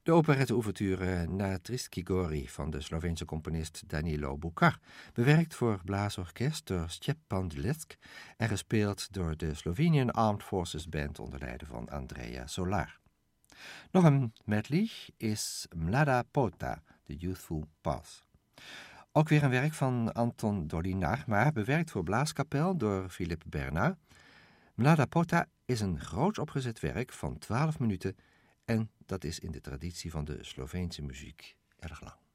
De operette-ouverture Na Tristki Gori van de Sloveense componist Danilo Bucar, bewerkt voor blaasorkest door Stjepan Dletsk en gespeeld door de Slovenian Armed Forces Band onder leiding van Andrea Solar. Nog een medley is Mlada Pota, The Youthful Path. Ook weer een werk van Anton Dolinar, maar bewerkt voor blaaskapel door Philippe Bernard. Mlada Pota is een groots opgezet werk van 12 minuten en dat is in de traditie van de Sloveense muziek erg lang.